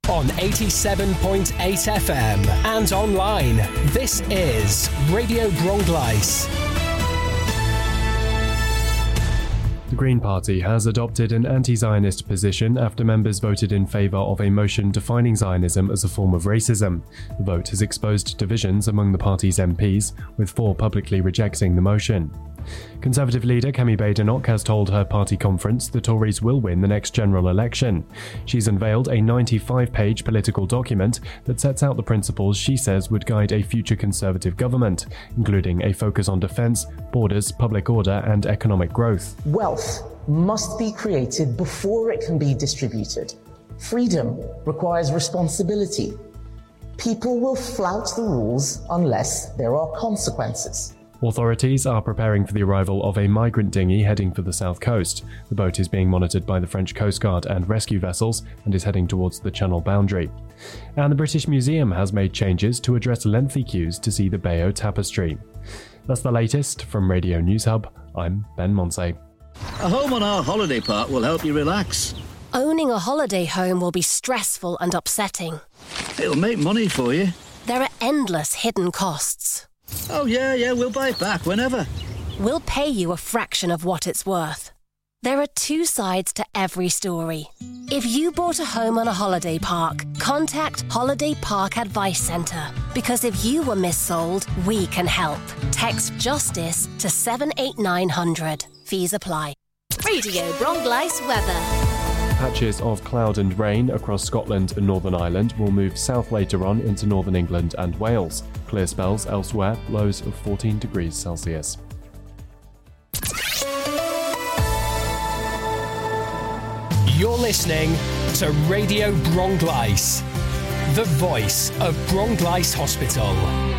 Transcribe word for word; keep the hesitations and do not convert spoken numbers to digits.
on eighty-seven point eight F M and online. This is Radio Bronglais. The Green Party has adopted an anti-Zionist position after members voted in favour of a motion defining Zionism as a form of racism. The vote has exposed divisions among the party's M Ps, with four publicly rejecting the motion. Conservative leader Kemi Badenoch has told her party conference the Tories will win the next general election. She's unveiled a ninety-five page political document that sets out the principles she says would guide a future Conservative government, including a focus on defence, borders, public order and economic growth. Wealth must be created before it can be distributed. Freedom requires responsibility. People will flout the rules unless there are consequences. Authorities are preparing for the arrival of a migrant dinghy heading for the south coast. The boat is being monitored by the French Coast Guard and rescue vessels and is heading towards the Channel boundary. And the British Museum has made changes to address lengthy queues to see the Bayeux Tapestry. That's the latest from Radio News Hub. I'm Ben Monsey. A home on our holiday park will help you relax. Owning a holiday home will be stressful and upsetting. It'll make money for you. There are endless hidden costs. Oh yeah, yeah, we'll buy it back whenever. We'll pay you a fraction of what it's worth. There are two sides to every story. If you bought a home on a holiday park, contact Holiday Park Advice Centre. Because if you were missold, we can help. Text JUSTICE to seven eight nine hundred. Fees apply. Radio Bronglais weather. Patches of cloud and rain across Scotland and Northern Ireland will move south later on into northern England and Wales. Clear spells elsewhere, lows of fourteen degrees Celsius. You're listening to Radio Bronglais, the voice of Bronglais Hospital.